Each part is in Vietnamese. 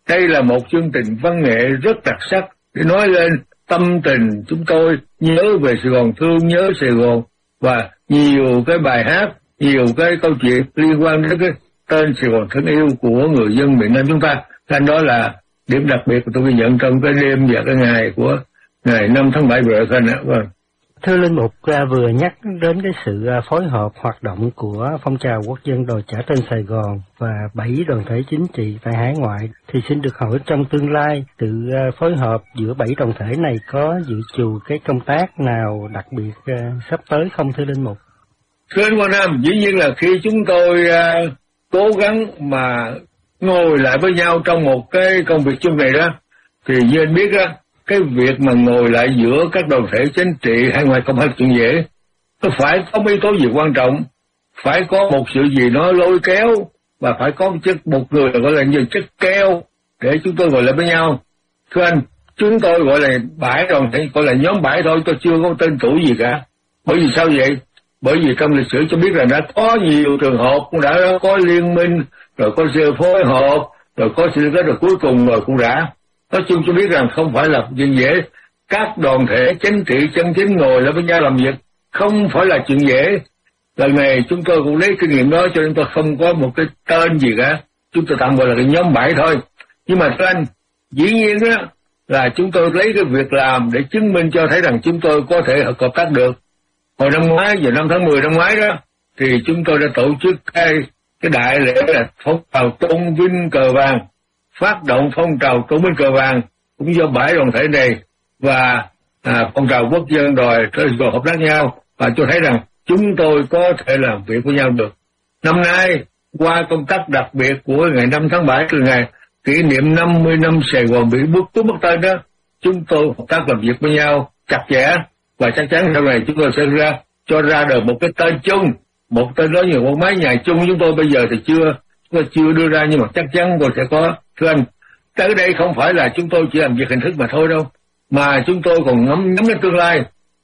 Đây là một chương trình văn nghệ rất đặc sắc để nói lên tâm tình chúng tôi nhớ về Sài Gòn thương, nhớ Sài Gòn, và nhiều cái bài hát, nhiều cái câu chuyện liên quan đến cái tên Sài Gòn thân yêu của người dân miền Nam chúng ta. Thành đó là điểm đặc biệt của tôi ghi nhận trong cái đêm và cái ngày của ngày 5 tháng 7 vừa rồi. Vâng. Thưa Linh Mục, vừa nhắc đến cái sự phối hợp hoạt động của phong trào quốc dân đòi trả tên Sài Gòn và 7 đoàn thể chính trị tại hải ngoại, thì xin được hỏi trong tương lai sự phối hợp giữa 7 đoàn thể này có dự trù cái công tác nào đặc biệt sắp tới không thưa Linh Mục? Thưa anh Quang Nam, dĩ nhiên là khi chúng tôi cố gắng mà ngồi lại với nhau trong một cái công việc chung này đó, thì như anh biết đó, cái việc mà ngồi lại giữa các đoàn thể chính trị hay ngoài không phải chuyện dễ. Nó phải có yếu tố gì quan trọng, phải có một sự gì nó lôi kéo, và phải có một người gọi là như chất keo để chúng tôi ngồi lại với nhau. Thưa anh, chúng tôi gọi là bãi đoàn thể, gọi là nhóm bãi thôi, tôi chưa có tên tuổi gì cả. Bởi vì sao vậy? Bởi vì trong lịch sử cho biết là đã có nhiều trường hợp cũng đã có liên minh, rồi có sự phối hợp, rồi có sự kết, rồi cuối cùng rồi cũng đã. Nói chung cho biết rằng không phải là chuyện dễ. Các đoàn thể chính trị chân chính ngồi lại với nhau làm việc không phải là chuyện dễ. Lần này chúng tôi cũng lấy kinh nghiệm đó, cho nên tôi không có một cái tên gì cả. Chúng tôi tạm gọi là cái nhóm 7 thôi. Nhưng mà thưa anh, dĩ nhiên đó là chúng tôi lấy cái việc làm để chứng minh cho thấy rằng chúng tôi có thể hợp tác được. Hồi năm ngoái, vào 5 tháng 10 năm ngoái đó, thì chúng tôi đã tổ chức cái đại lễ là phong trào tôn vinh cờ vàng, phát động phong trào tôn vinh cờ vàng cũng do 7 đoàn thể này và phong trào quốc dân đòi hợp tác nhau, và tôi thấy rằng chúng tôi có thể làm việc với nhau được. Năm nay, qua công tác đặc biệt của ngày 5 tháng 7 từ ngày kỷ niệm 50 năm Sài Gòn bị bước tên đó, chúng tôi hợp tác làm việc với nhau chặt chẽ, và chắc chắn sau này chúng tôi sẽ cho ra được một cái tên chung, một tên đó như một mái nhà chung. Chúng tôi bây giờ thì chưa đưa ra, nhưng mà chắc chắn tôi sẽ có. Thưa anh, tới đây không phải là chúng tôi chỉ làm việc hình thức mà thôi đâu, mà chúng tôi còn ngắm đến tương lai.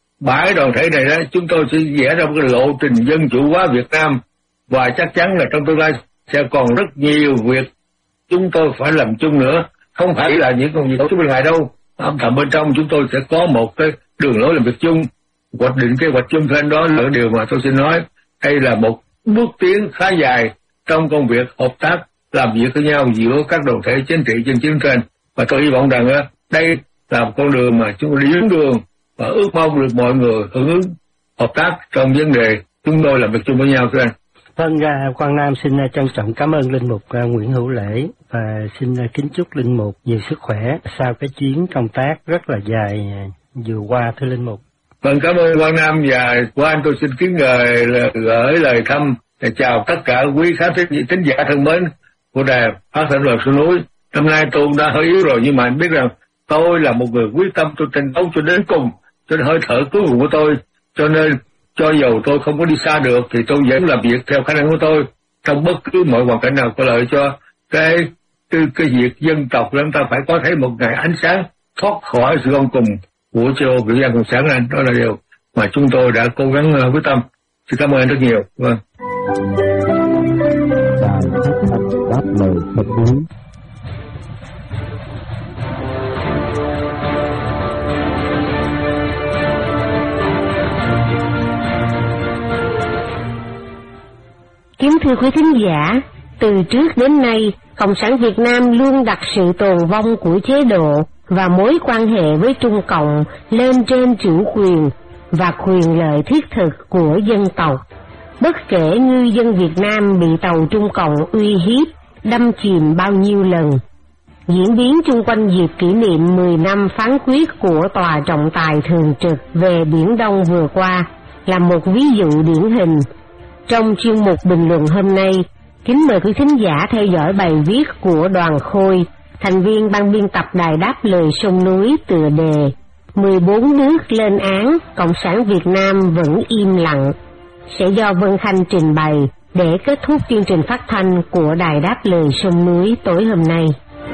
7 đoàn thể này đó, chúng tôi sẽ vẽ ra một cái lộ trình dân chủ hóa Việt Nam, và chắc chắn là trong tương lai sẽ còn rất nhiều việc chúng tôi phải làm chung nữa, không phải là những công việc tổ chức bên ngoài đâu. Âm thầm bên trong chúng tôi sẽ có một cái đường lối làm việc chung, hoạch định kế hoạch chung. Thêm đó là điều mà tôi xin nói, đây là một bước tiến khá dài trong công việc hợp tác làm việc với nhau giữa các đoàn thể chính trị trên chiến trên, và tôi hy vọng rằng đây là một con đường mà chúng tôi đi đúng đường, và ước mong được mọi người hưởng ứng hợp tác trong vấn đề chúng tôi làm việc chung với nhau. Thưa anh. Vâng, Quang Nam xin trân trọng cảm ơn Linh Mục Nguyễn Hữu Lễ, và xin kính chúc Linh Mục nhiều sức khỏe sau cái chuyến công tác rất là dài vừa qua thưa Linh Mục. Vâng, cảm ơn Quang Nam, và của anh tôi xin kính gửi lời thăm để chào tất cả quý khán thính giả thân mến của đài phát thanh Luật Sơn Núi. Năm nay tôi cũng đã hơi yếu rồi, nhưng mà anh biết rằng tôi là một người quyết tâm, tôi tranh đấu cho đến cùng, cho đến hơi thở cuối cùng của tôi. Cho nên cho dù tôi không có đi xa được thì tôi vẫn làm việc theo khả năng của tôi trong bất cứ mọi hoàn cảnh nào có lợi cho cái việc dân tộc. Chúng ta phải có thấy một ngày ánh sáng thoát khỏi sự gông cùng của chế độ Việt Nam Cộng sản. Anh, đó là điều mà chúng tôi đã cố gắng quyết tâm. Xin cảm ơn anh rất nhiều. Vâng. Đáp lời thật đúng. Kính thưa quý thính giả, từ trước đến nay, Cộng sản Việt Nam luôn đặt sự tồn vong của chế độ và mối quan hệ với Trung Cộng lên trên chủ quyền và quyền lợi thiết thực của dân tộc. Bất kể ngư dân Việt Nam bị tàu Trung Cộng uy hiếp, đâm chìm bao nhiêu lần. Diễn biến chung quanh dịp kỷ niệm 10 năm phán quyết của Tòa trọng tài thường trực về Biển Đông vừa qua là một ví dụ điển hình. Trong chuyên mục bình luận hôm nay, kính mời quý thính giả theo dõi bài viết của Đoàn Khôi, thành viên ban biên tập Đài Đáp Lời Sông Núi, tựa đề 14 nước lên án, Cộng sản Việt Nam vẫn im lặng, sẽ do Vân Khanh trình bày để kết thúc chương trình phát thanh của Đài Đáp Lời Sông Núi tối hôm nay.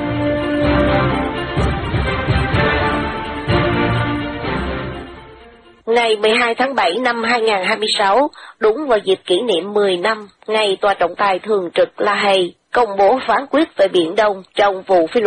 Ngày 12 tháng 7 năm 2026, đúng vào dịp kỷ niệm 10 năm ngày Tòa trọng tài thường trực La Hay công bố phán quyết về Biển Đông trong vụ phi luật